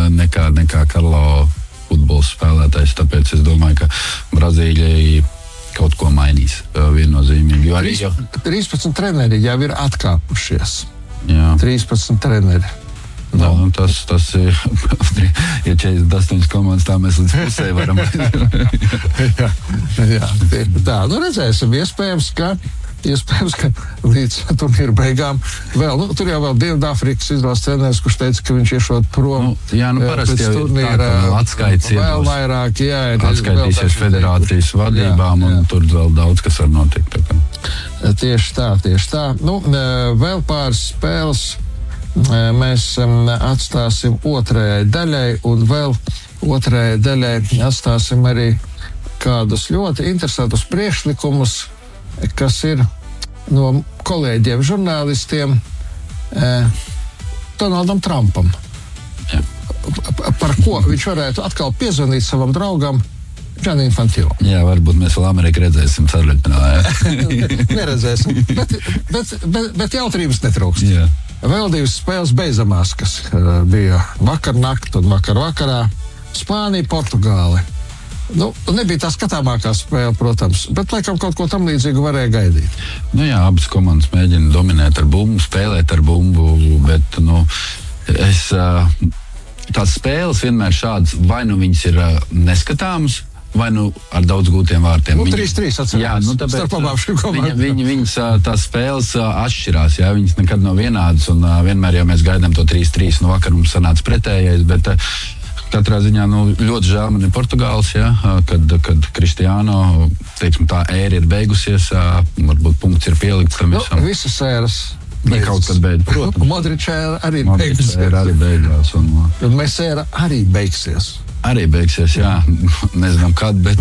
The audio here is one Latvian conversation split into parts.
nekā Karlo futbols spēlētājs, tāpēc es domāju, ka Brazīlijai kaut ko mainīs viennozīmīgi. 13 treneri jau ir atkāpušies. Jā. 13 treneri. No. Nu, tas ir, ja 48 komandas, tā mēs līdz pusē varam. jā, tā. Nu, redzēsim, iespējams, ka līdz turnīra beigām vēl, tur jau vēl Dienvidāfrikas izlases treneris, kurš teica, ka viņš iešot prom parasti pēc turnīra atskaits vēl vairāk, atskaitīsies federācijas vadībām, un tur vēl daudz, kas var notikt. Tieši tā. Nu, vēl pāris spēles mēs atstāsim otrajai daļai, un vēl otrajai daļai atstāsim arī kādus ļoti interesantus priekšlikumus, kas ir no kolēģiem, žurnālistiem Donaldam Trumpam. Jā. Par ko viņš varētu atkal piezvanīt savam draugam Gianni Infantino. Jā, varbūt mēs vēl Ameriku redzēsim ceturtfinālā. Neredzēsim, bet jautrības netrūkst. Jā. Vēl divas spēles beidzamās, kas bija vakar nakt un vakarā. Spānija, Portugāle. Nu, nebija tā skatāmākā spēle, protams, bet laikam kaut ko tam līdzīgu varēja gaidīt. Nu jā, abas komandas mēģina dominēt ar bumbu, spēlēt ar bumbu, bet, tās spēles vienmēr šādas, vai nu viņas ir neskatāmas, vai nu ar daudz gūtiem vārtiem. 3-3 atcerās. Jā, tāpēc starp abām šīm komandām. Viņas tās spēles atšķirās, jā, viņas nekad nav vienādas, un vienmēr jau mēs gaidām to 3-3, vakar mums sanāca pretējais, bet katrā ziņā, ļoti žēl man ir Portugāls, jā, kad Cristiano, teiksim, tā ēra ir beigusies, varbūt punkts ir pielikts tam visam. Visas ēras beidzas. Kaut kad beidz, protams. Modriča ēra arī beigusies. Un mēs ēra arī beigsies. Arī beigsies, jā. Nezinām, kad, bet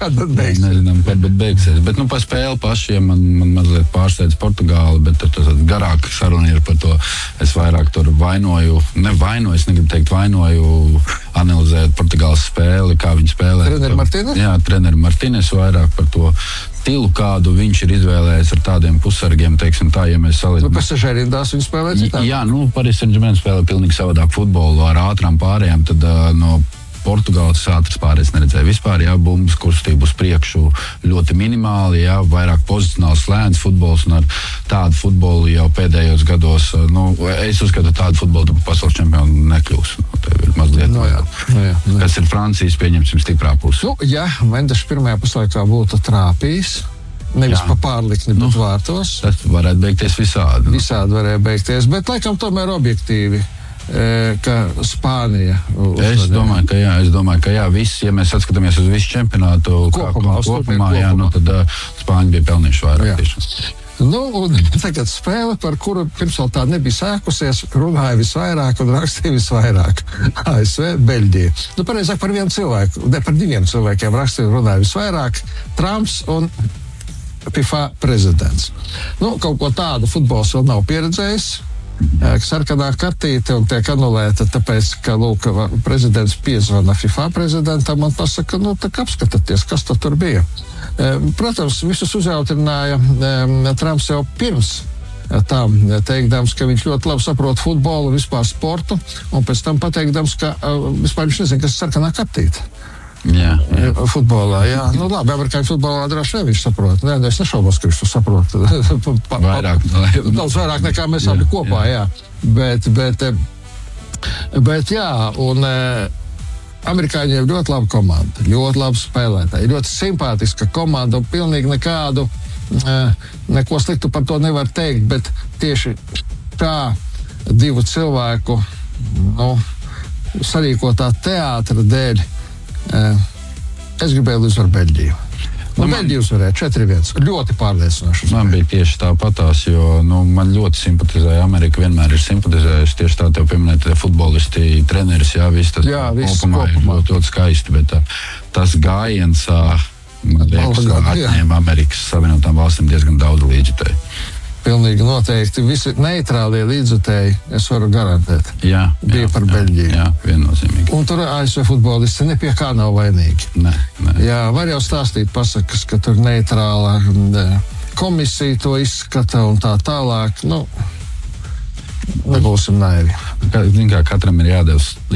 beigsies. Bet, par spēli pašiem man mazliet pārsteidz Portugāli, bet tas garāk saruna ir par to. Es vairāk tur es negribu teikt vainoju, analizēt Portugāles spēli, kā viņi spēlē. Treneri Martines? Jā, treneri Martines vairāk par to stilu, kādu viņš ir izvēlējies ar tādiem pusargiem, teiksim tā, ja mēs salīdzinām. Pasažērindās viņi spēlē citādi? Jā, Paris Saint-Germain spēlē pilnīgi savādāk futbolu ar ātrām pārējām, tad no Portugāles ātras pārējais neredzēja vispār, jā, bumbas kustību uz priekšu ļoti minimāli, jā, vairāk pozicionāls slēns futbols, un ar tādu futbolu jau pēdējos gados, es uzskatu, tādu futbolu pasaules čempionu nekļūs. Tev ir mazliet kas ir Francijas, pieņemsim, stiprā puse. Ja Mendeša pirmajā puslaikā būtu trāpījis, nevis pa pārlikni, bet vārtos. Tas varētu beigties visādi. Visādi varēja beigties, bet laikam tomēr objektīvi. Ka Spānija es domāju, ka jā, viss, ja mēs atskatāmies uz visu čempionātu kopumā, jā, tad Spāņi bija pelnījuši vairāk. Un tagad spēle, par kuru pirms vēl tā nebija sākusies, runāja visvairāk un rakstīja visvairāk. ASV, Beļģija. Pareizāk par vienu cilvēku, par diviem cilvēkiem rakstīja un runāja visvairāk. Trumps un FIFA prezidents. Kaut ko tādu futbols vēl nav pieredzējis. Sarkanā kartīte un tiek anulēta, tāpēc, ka, prezidents piezvana FIFA prezidentam un pasaka, tak apskatieties, kas tur bija. Protams, visus uzjautrināja Trumps jau pirms tam, teikdams, ka viņš ļoti labi saprot futbolu, vispār sportu, un pēc tam pateikdams, ka vispār viņš nezina, kas ir sarkanā kartīte. Jā. Futbolā, jā. Labi, amerikāņu futbolā droši vien viņš saprot. Es nešaubos, ka viņš to saprot. Daudz vairāk nekā mēs abi kopā, jā. Bet jā, un amerikāņiem ir ļoti laba komanda, ļoti labi spēlētāji, ļoti simpātiska komanda un pilnīgi neko sliktu par to nevar teikt, bet tieši tā divu cilvēku sarīkotā teātra dēļ es gribēju uzvaru Beļģiju. Beļģiju uzvarēja 4-1. Ļoti pārliecinoši. Man bija tieši tāpatās, jo man ļoti simpatizēja Amerika, vienmēr ir simpatizējusi. Tieši tā tev pieminēja futbolisti, treneris, jā, viss tas kopumā ir ļoti skaisti, bet tas gājiens, man liekas, atņēma Amerikas Savienotām valstīm diezgan daudz līdzjutēju. Pilnīgi noteikti. Visi neitrālie līdzjutēji, es varu garantēt, bija par Beļģiju. Jā, viennozīmīgi. Un tur ASV futbolisti ne pie kā nav vainīgi. Ne. Jā, var jau stāstīt pasakas, ka tur neitrālā komisija to izskata un tā tālāk. Nebūsim naivi. Kā katram ir jādevs